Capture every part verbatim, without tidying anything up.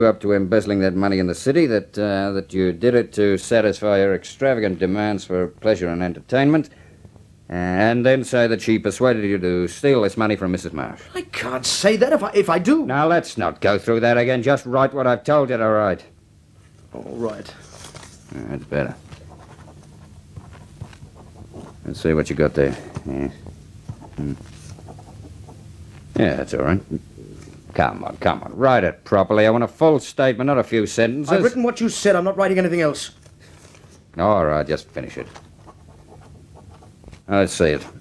up to embezzling that money in the city, that uh, that you did it to satisfy her extravagant demands for pleasure and entertainment, and then say that she persuaded you to steal this money from Missus Marsh. I can't say that if I, if I do. Now, let's not go through that again. Just write what I've told you to write. All right. That's better. Let's see what you got there. Yeah, hmm. Yeah, that's all right. Come on, come on. Write it properly. I want a full statement, not a few sentences. I've written what you said. I'm not writing anything else. All right, just finish it. Let's see it.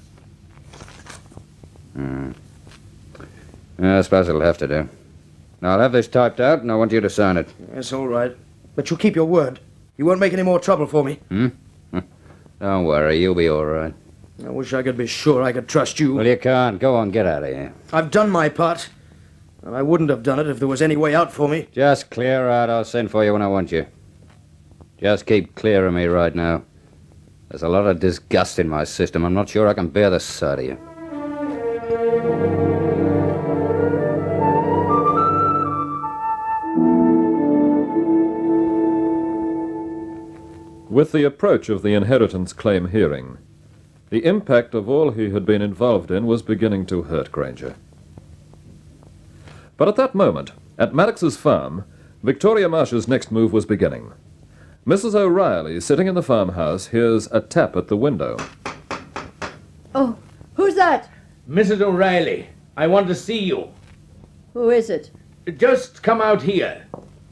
Hmm. I suppose it'll have to do. Now, I'll have this typed out, and I want you to sign it. Yes, all right. But you'll keep your word. You won't make any more trouble for me. Hmm? Don't worry, you'll be all right. I wish I could be sure I could trust you. Well, you can't. Go on, get out of here. I've done my part. And I wouldn't have done it if there was any way out for me. Just clear out. I'll send for you when I want you. Just keep clear of me right now. There's a lot of disgust in my system. I'm not sure I can bear the sight of you. With the approach of the inheritance claim hearing, the impact of all he had been involved in was beginning to hurt Granger. But at that moment, at Maddox's farm, Victoria Marsh's next move was beginning. Missus O'Reilly, sitting in the farmhouse, hears a tap at the window. Oh, who's that? Missus O'Reilly, I want to see you. Who is it? Just come out here.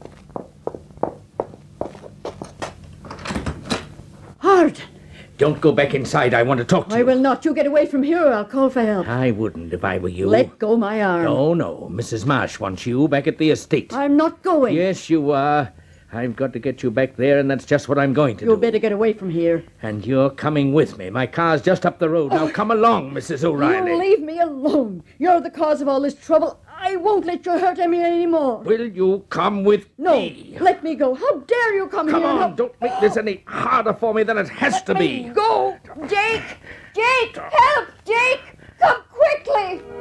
Hard. Don't go back inside. I want to talk to I you. will not. You get away from here or I'll call for help. I wouldn't if I were you. Let go my arm. No, no. Missus Marsh wants you back at the estate. I'm not going. Yes, you are. I've got to get you back there, and that's just what I'm going to You do. better get away from here. And you're coming with me. My car's just up the road. Now come along, Missus O'Reilly. You leave me alone. You're the cause of all this trouble. I won't let you hurt me anymore. Will you come with no, me? No, let me go. How dare you come, come here? Come on, how... don't make this any harder for me than it has let to me be. Go! Jake! Jake! Help! Jake! Come quickly!